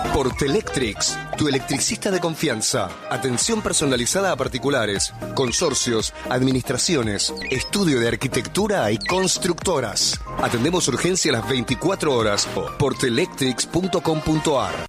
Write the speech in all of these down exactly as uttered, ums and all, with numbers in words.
Portelectrics, tu electricista de confianza. Atención personalizada a particulares, consorcios, administraciones, estudio de arquitectura y constructoras. Atendemos urgencia a las veinticuatro horas. portelectrics punto com punto a r.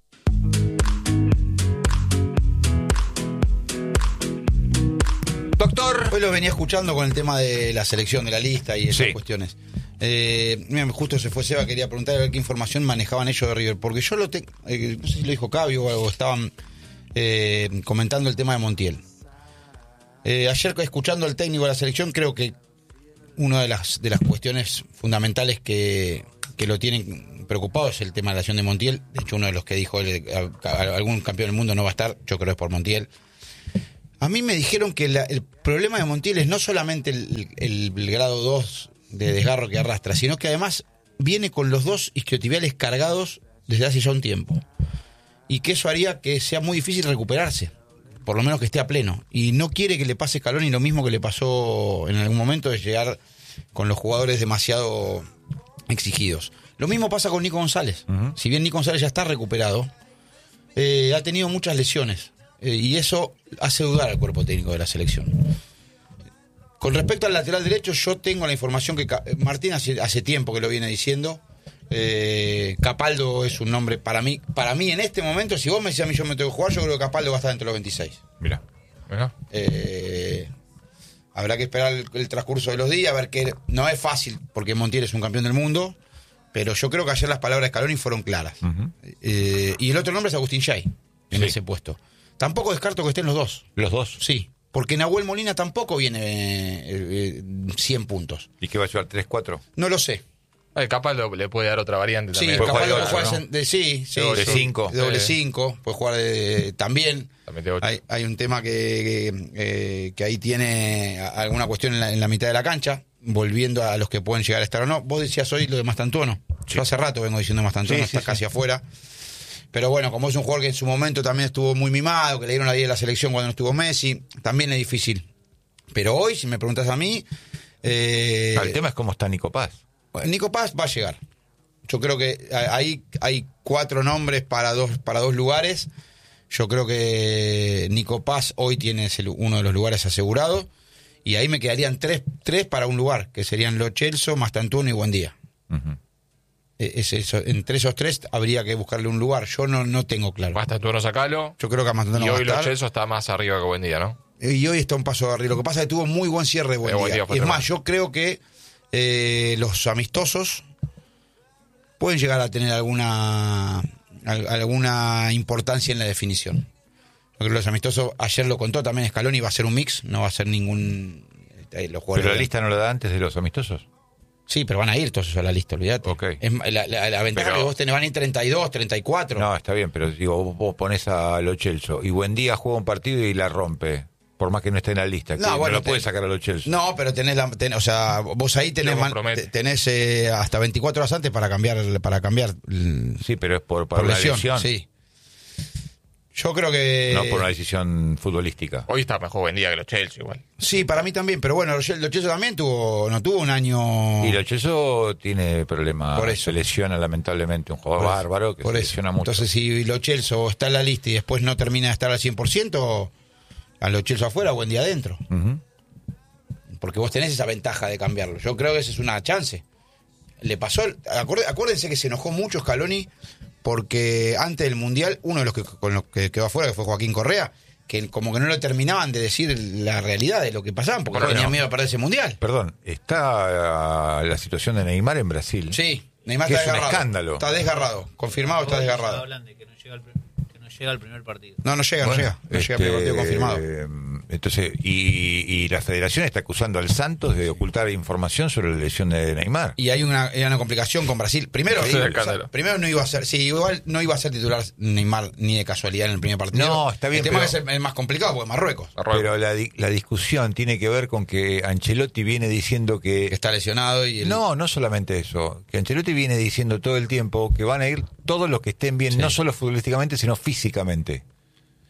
Doctor, hoy lo venía escuchando con el tema de la selección de la lista y esas Sí. cuestiones. Eh, mira, justo se fue Seba, quería preguntar a ver qué información manejaban ellos de River, porque yo lo tengo, eh, no sé si lo dijo Cabio o algo, estaban eh, comentando el tema de Montiel. Eh, ayer, escuchando al técnico de la selección, creo que una de las de las cuestiones fundamentales que, que lo tienen preocupado es el tema de la lesión de Montiel. De hecho, uno de los que dijo el, a, a, algún campeón del mundo no va a estar, yo creo que es por Montiel. A mí me dijeron que la, el problema de Montiel es no solamente el, el, el grado dos de desgarro que arrastra, sino que además viene con los dos isquiotibiales cargados desde hace ya un tiempo. Y que eso haría que sea muy difícil recuperarse, por lo menos que esté a pleno. Y no quiere que le pase a Scaloni lo mismo que le pasó en algún momento, de llegar con los jugadores demasiado exigidos. Lo mismo pasa con Nico González. Uh-huh. Si bien Nico González ya está recuperado, eh, ha tenido muchas lesiones. Eh, y eso hace dudar al cuerpo técnico de la selección. Con respecto al lateral derecho, yo tengo la información que Martín hace, hace tiempo que lo viene diciendo. Eh, Capaldo es un nombre para mí. Para mí, en este momento, si vos me decís a mí yo me tengo que jugar, yo creo que Capaldo va a estar entre los veintiséis. Mira. Mira. Eh, habrá que esperar el, el transcurso de los días, a ver que no es fácil, porque Montiel es un campeón del mundo. Pero yo creo que ayer las palabras de Scaloni fueron claras. Uh-huh. Eh, y el otro nombre es Agustín Yay, en sí. ese puesto. Tampoco descarto que estén los dos. ¿Los dos? Sí, porque Nahuel Molina tampoco viene eh, eh, cien puntos. ¿Y qué va a llevar? ¿tres, cuatro? No lo sé. El Capaldo le puede dar otra variante también. Sí, Capaldo puede jugar ¿no? de, de, sí, sí. De cinco. De doble cinco, puede jugar de, también. también de hay, hay un tema que, que, eh, que ahí tiene alguna cuestión en la, en la mitad de la cancha, volviendo a los que pueden llegar a estar o no. Vos decías hoy lo de Mastantuono. Sí. Yo hace rato vengo diciendo Mastantuono, sí, está sí, casi sí. afuera. Pero bueno, como es un jugador que en su momento también estuvo muy mimado, que le dieron la vida de la selección cuando no estuvo Messi, también es difícil. Pero hoy, si me preguntas a mí... Eh, no, el tema es cómo está Nico Paz. Nico Paz va a llegar. Yo creo que ahí hay cuatro nombres para dos, para dos lugares. Yo creo que Nico Paz hoy tiene uno de los lugares asegurados. Y ahí me quedarían tres, tres para un lugar, que serían Lo Celso, Mastantuono y Buendía. Uh-huh. Es eso, entre esos tres habría que buscarle un lugar. Yo no, no tengo claro. Mastantuono sacalo. Yo creo que a Mastantuono y va a hoy estar. Lo Celso está más arriba que Buendía, ¿no? Y hoy está un paso de arriba. Lo que pasa es que tuvo muy buen cierre de Buendía. Eh, Buendía es más, yo creo que eh, los amistosos pueden llegar a tener alguna alguna importancia en la definición. Porque los amistosos, ayer lo contó también Scaloni, va a ser un mix, no va a ser ningún... Eh, los ¿Pero la lista no la da antes de los amistosos? Sí, pero van a ir todos esos a la lista, olvídate. Okay. Es, la, la, la ventaja pero, que vos tenés, van a ir treinta y dos, treinta y cuatro. No, está bien, pero digo, vos, vos ponés a Lo Celso y Buendía juega un partido y la rompe, por más que no esté en la lista. No, bueno, no lo puedes sacar a Lo Celso. No, pero tenés la, ten, o sea, vos ahí tenés, man, tenés eh, hasta veinticuatro horas antes para cambiar, para cambiar. Sí, pero es por, por, por lesión, una lesión. Sí. Yo creo que... No por una decisión futbolística. Hoy está mejor Buendía que Lo Celso igual. Sí, para mí también, pero bueno, Lo Celso también tuvo, no tuvo un año... Y Lo Celso tiene problemas, por eso. Se lesiona lamentablemente, un jugador por bárbaro que por se eso. lesiona mucho. Entonces si Lo Celso está en la lista y después no termina de estar al cien por ciento, a Lo Celso afuera, Buendía adentro. Uh-huh. Porque vos tenés esa ventaja de cambiarlo. Yo creo que esa es una chance. Le pasó, acuérdense que se enojó mucho Scaloni porque antes del Mundial, uno de los que con los que quedó afuera, que fue Joaquín Correa, que como que no le terminaban de decir la realidad de lo que pasaban, porque tenía miedo a perder ese Mundial. Perdón, está la situación de Neymar en Brasil. Sí, Neymar que está es desgarrado. Un escándalo. Está desgarrado, confirmado, está desgarrado. Hablan de que no llega al, que no llega al primer partido. No, no llega, bueno, no llega. No este, llega al primer partido confirmado. Eh, entonces, y, y la federación está acusando al Santos de ocultar información sobre la lesión de Neymar. Y hay una, hay una complicación con Brasil. Primero, sí, o sea, primero no iba a ser, sí, igual no iba a ser titular Neymar ni de casualidad en el primer partido. No, está bien. El tema pero, es el más complicado porque Marruecos. Marruecos. Pero la, la discusión tiene que ver con que Ancelotti viene diciendo que, que está lesionado y el... No, no solamente eso. Que Ancelotti viene diciendo todo el tiempo que van a ir todos los que estén bien, sí. No solo futbolísticamente, sino físicamente.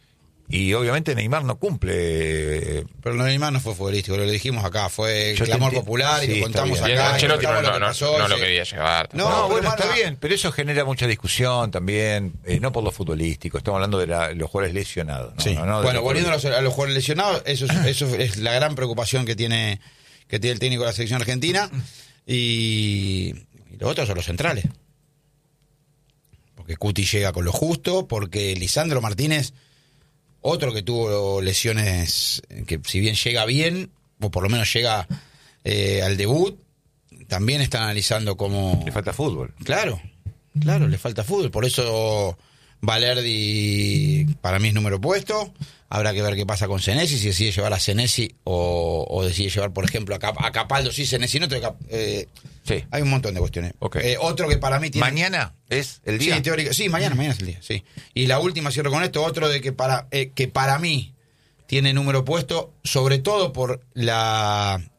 Y obviamente Neymar no cumple. Pero lo de Neymar no fue futbolístico, lo dijimos acá, fue Yo clamor popular y sí, lo contamos acá. Y Ancelotti no, no, no, no, no lo quería llevar. No, no bueno, está no. bien, pero eso genera mucha discusión también, eh, no por lo futbolístico, estamos hablando de la, los jugadores lesionados. ¿no? Sí. No, no, bueno, volviendo a los, a los jugadores lesionados, eso es, eso es la gran preocupación que tiene, que tiene el técnico de la selección argentina. Y, y los otros son los centrales. Porque Cuti llega con lo justo, porque Lisandro Martínez... Otro que tuvo lesiones, que si bien llega bien, o por lo menos llega eh, al debut, también están analizando cómo... Le falta fútbol. Claro, claro, le falta fútbol. Por eso Valerdi para mí es número puesto. Habrá que ver qué pasa con Senesi, si decide llevar a Senesi o, o decide llevar, por ejemplo, a, Cap, a Capaldo, sí, Senesi no. Eh, sí. Hay un montón de cuestiones. Okay. Eh, otro que para mí tiene... ¿Mañana es el día? Sí, teórico, sí, mañana, mañana es el día, sí. Y la última, cierro con esto, otro de que para, eh, que para mí tiene número puesto, sobre todo por la